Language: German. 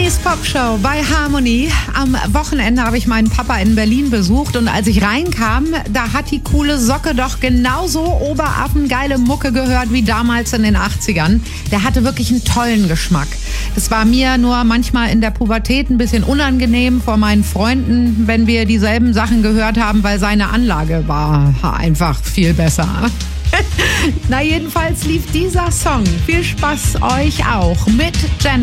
Sonnys Popshow bei Harmony. Am Wochenende habe ich meinen Papa in Berlin besucht und als ich reinkam, da hat die coole Socke doch genauso oberaffengeile Mucke gehört wie damals in den 80ern. Der hatte wirklich einen tollen Geschmack. Das war mir nur manchmal in der Pubertät ein bisschen unangenehm vor meinen Freunden, wenn wir dieselben Sachen gehört haben, weil seine Anlage war einfach viel besser. Na, jedenfalls lief dieser Song. Viel Spaß euch auch mit Janet.